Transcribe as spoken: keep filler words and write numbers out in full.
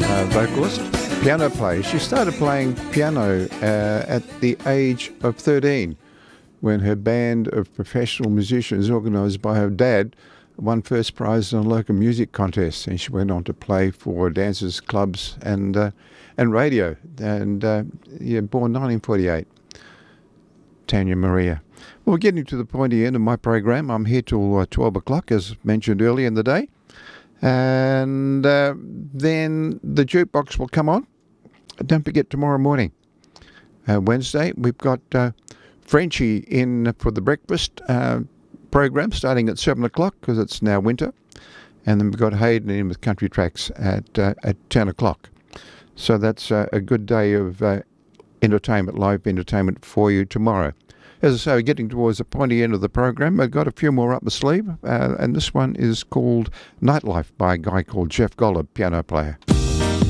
uh, vocalist, piano player. She started playing piano uh, at the age of thirteen when her band of professional musicians, organised by her dad, won first prize in a local music contest, and she went on to play for dancers, clubs, and uh, and radio. And uh, yeah, born nineteen forty-eight, Tanya Maria. Well, we're getting to the pointy end of my program. I'm here till uh, twelve o'clock, as mentioned earlier in the day, and uh, then the jukebox will come on. Don't forget, tomorrow morning, uh, Wednesday, we've got uh, Frenchie in for the breakfast uh, program starting at seven o'clock because it's now winter. And then we've got Hayden in with Country Tracks at uh, at ten o'clock. So that's uh, a good day of uh, entertainment, live entertainment for you tomorrow. As I say, we're getting towards the pointy end of the program. I've got a few more up the sleeve, uh, and this one is called Nightlife by a guy called Jeff Golub, piano player.